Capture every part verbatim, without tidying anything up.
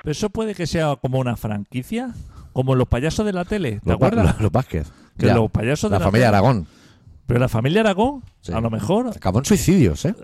Pero eso puede que sea como una franquicia, como los payasos de la tele, ¿te Los, acuerdas? Los, los Vázquez. Que Ya. los payasos de La la familia tele. Aragón. Pero la familia Aragón, Sí. a lo mejor... Acabó en suicidios, ¿eh?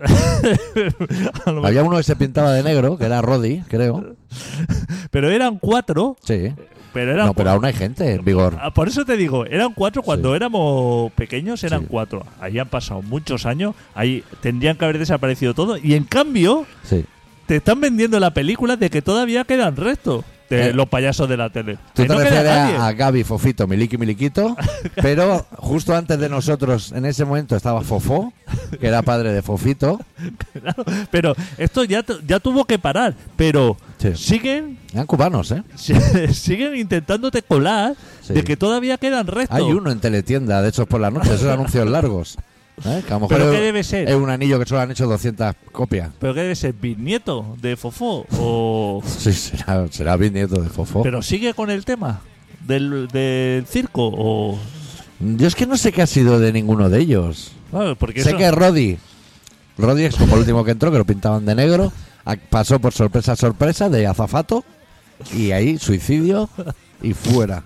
a lo Había uno que se pintaba de negro, que era Roddy, creo. Pero eran cuatro, Sí. pero eran No, pero aún hay gente en vigor. Ah, por eso te digo, eran cuatro cuando Sí. éramos pequeños, eran Sí. cuatro. Ahí han pasado muchos años, ahí tendrían que haber desaparecido todo. Y en cambio, Sí. te están vendiendo la película de que todavía quedan restos de Eh, los payasos de la tele. Tú Ahí te no queda refieres nadie. a, a Gaby, Fofito, Miliki, Miliquito, pero justo antes de nosotros, en ese momento estaba Fofó, que era padre de Fofito. Claro, pero esto ya, tu- ya tuvo que parar. Pero Sí. siguen Eran cubanos, ¿eh? siguen intentándote colar Sí. de que todavía quedan restos. Hay uno en teletienda, de hecho, por la noche, esos anuncios largos. ¿Eh? Que a lo mejor ¿Pero es, qué debe ser? es un anillo que solo han hecho doscientas copias. ¿Pero qué debe ser? ¿Bisnieto de Fofó? O... Sí, será, será bisnieto de Fofó. ¿Pero sigue con el tema del, del circo? O... Yo es que no sé qué ha sido de ninguno de ellos. Claro, porque Sé eso- que Roddy, Roddy es como el último que entró, que lo pintaban de negro, a- pasó por sorpresa a sorpresa de azafato y ahí suicidio y fuera.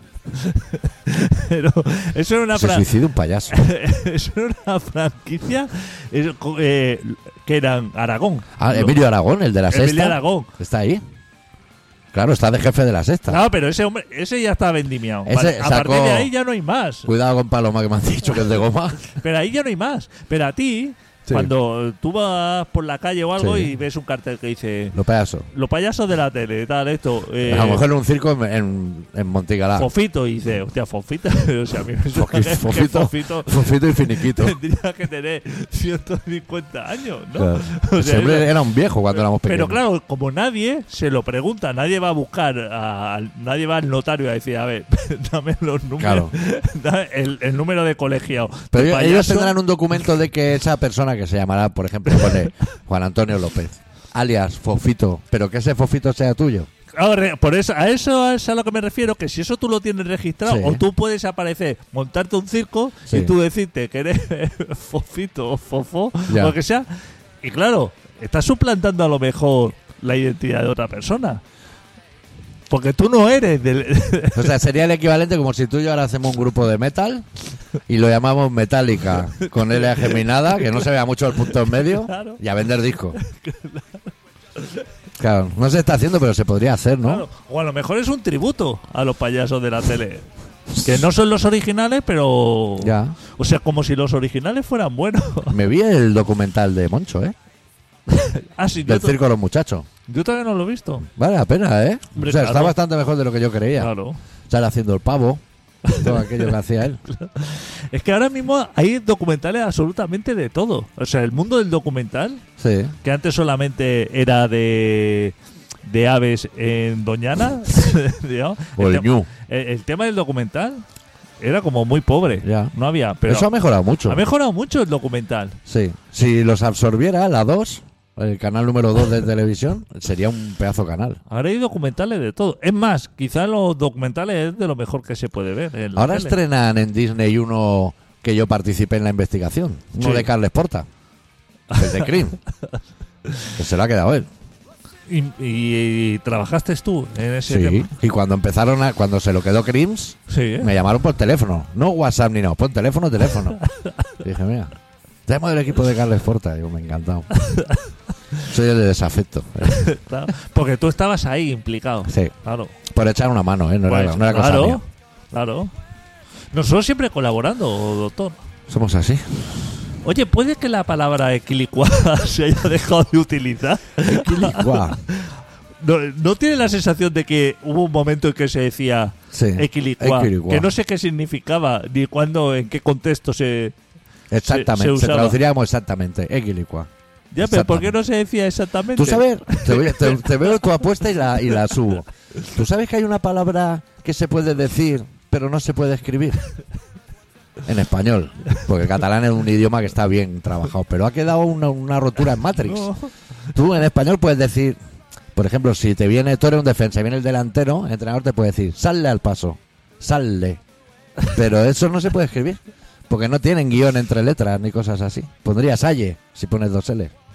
pero eso era una Se fra- suicida un payaso. eso era una franquicia eso, eh, que eran Aragón. Ah, Emilio Aragón, el de la Emilio sexta. Aragón. Está ahí. Claro, está de jefe de la sexta. No, pero ese hombre, ese ya está vendimiado. Ese a sacó- partir de ahí ya no hay más. Cuidado con Paloma, que me han dicho que es de goma. Pero ahí ya no hay más. Pero a ti, Sí. cuando tú vas por la calle o algo Sí. y ves un cartel que dice Lo payaso. los payasos de la tele, tal, esto. eh, a lo mejor en un circo en, en, en Montigalá. Fofito, y dice, hostia, Fofito. O sea, a mí me suena Foqui- que- que Fofito. Fofito Fofito y finiquito. tendría que tener ciento cincuenta años, ¿no? Claro. O sea, Siempre eso- era un viejo cuando éramos pero pequeños. claro, como nadie se lo pregunta, nadie va a buscar, a- nadie va al notario a decir, a ver, dame los números, Claro. dame el, el número de colegiado. Pero de ellos- ellos payaso. tendrán un documento de que esa persona que se llamará, por ejemplo, pone Juan Antonio López, alias Fofito, pero que ese Fofito sea tuyo. Ahora, por eso, a eso es a lo que me refiero, que si eso tú lo tienes registrado, Sí. o tú puedes aparecer, montarte un circo Sí. y tú decirte que eres Fofito o Fofó, Ya. o lo que sea, y claro, estás suplantando a lo mejor la identidad de otra persona. Porque tú no eres del... O sea, sería el equivalente como si tú y yo ahora hacemos un grupo de metal y lo llamamos Metallica con L geminada, que no se vea mucho el punto en medio, Claro. y a vender discos. Claro, no se está haciendo, pero se podría hacer, ¿no? Claro, o a lo mejor es un tributo a los payasos de la tele. Que no son los originales, pero... Ya. O sea, como si los originales fueran buenos. Me vi el documental de Moncho, ¿eh? ah, sí, yo, Del to- circo de los muchachos. yo todavía no lo he visto. Vale la pena, ¿eh? Hombre, O sea, está claro. bastante mejor de lo que yo creía. Claro. Sale haciendo el pavo, todo aquello que hacía él. Es que ahora mismo hay documentales absolutamente de todo. O sea, el mundo del documental, Sí. que antes solamente era de, de aves en Doñana, digamos, O el te- ñu. el- el tema del documental era como muy pobre. Ya. No había. Pero Eso ha mejorado mucho. ha mejorado mucho el documental. Sí. Si los absorbiera la dos, el canal número dos de televisión, sería un pedazo canal. Ahora hay documentales de todo. Es más, quizás los documentales es de lo mejor que se puede ver. En la Ahora tele. estrenan en Disney uno que yo participé en la investigación. Uno Sí. de Carles Porta. El de Cream. Que se lo ha quedado él. Y, y- y trabajaste tú en ese Sí. tema. Y cuando empezaron a, cuando se lo quedó Crims, Sí, ¿eh? me llamaron por teléfono. No WhatsApp ni no, por teléfono, teléfono. Y dije, mira, tenemos del equipo de Carles Porta. Digo, me ha encantado. Soy el de desafecto. Claro, porque tú estabas ahí implicado. Sí. Claro. Por echar una mano, ¿eh? No era, Pues, no era cosa claro, mía. claro. Nosotros siempre colaborando, doctor. Somos así. Oye, ¿puede que la palabra equilicuada se haya dejado de utilizar? Guau. ¿No, ¿No tiene la sensación de que hubo un momento en que se decía Sí. equilicuá? Equilicuá. Que no sé qué significaba, ni cuándo, en qué contexto se... Exactamente. se Se, usaba. traduciría como exactamente. Equilicua. Ya, pero ¿por qué no se decía exactamente? Tú sabes, te, voy- te- te veo tu apuesta y la, y la subo. ¿Tú sabes que hay una palabra que se puede decir, pero no se puede escribir? En español. Porque el catalán es un idioma que está bien trabajado, pero ha quedado una, una rotura en Matrix. No. Tú en español puedes decir, por ejemplo, si te viene, tú eres un defensa y viene el delantero, el entrenador te puede decir, salle al paso, salle. Pero eso no se puede escribir, porque no tienen guión entre letras ni cosas así. Pondría salle si pones dos L.